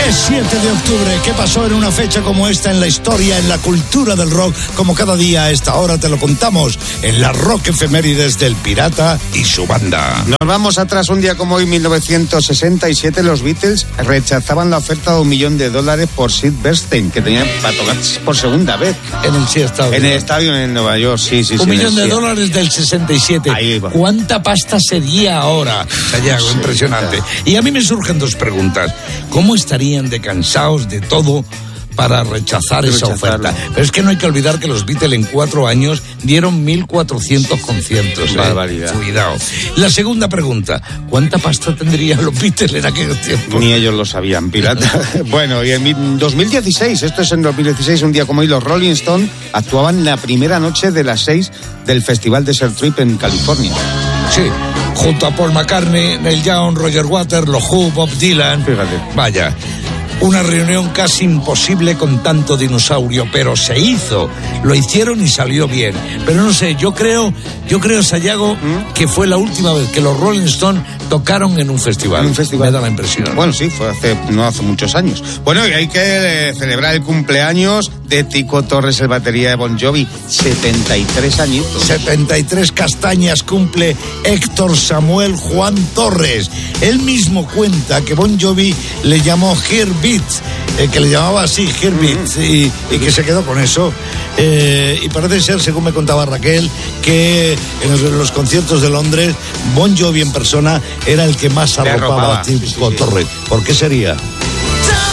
Es 7 de octubre. ¿Qué pasó en una fecha como esta en la historia, en la cultura del rock? Como cada día a esta hora te lo contamos en la Rock Efemérides del Pirata y su banda. Nos vamos atrás. Un día como hoy, 1967, los Beatles rechazaban la oferta de $1 millón por Sid Bernstein, que tenían para tocar por segunda vez. En el estadio. En el estadio en Nueva York, sí. $1 millón del 67. Ahí va. ¿Cuánta pasta sería ahora, Sayago? Sí, impresionante. Claro. Y a mí me surgen dos preguntas. ¿Cómo estarían de cansados de todo para rechazar esa oferta? Pero es que no hay que olvidar que los Beatles en 4 años dieron 1.400 conciertos. Barbaridad. Cuidado. La segunda pregunta, ¿cuánta pasta tendrían los Beatles en aquellos tiempos? Ni ellos lo sabían, pirata. Bueno, y en 2016, esto es en 2016, un día como hoy, los Rolling Stones actuaban la primera noche de las 6 del Festival Desert Trip en California. Sí, junto a Paul McCartney, Neil Young, Roger Waters, los Who, Bob Dylan. Fíjate. Vaya. Una reunión casi imposible con tanto dinosaurio, pero se hizo. Lo hicieron y salió bien. Pero no sé, yo creo, Sayago, que fue la última vez que los Rolling Stones tocaron en un festival. En un festival. Me da la impresión. Bueno, sí, fue no hace muchos años. Bueno, y hay que celebrar el cumpleaños de Tico Torres, el batería de Bon Jovi. 73 añitos. 73 castañas cumple Héctor Samuel Juan Torres. Él mismo cuenta que Bon Jovi le llamó Heartbeat, que le llamaba así, Heartbeat, y que se quedó con eso. Y parece ser, según me contaba Raquel, que en los conciertos de Londres, Bon Jovi en persona era el que más arropaba a Tico Torres. ¿Por qué sería?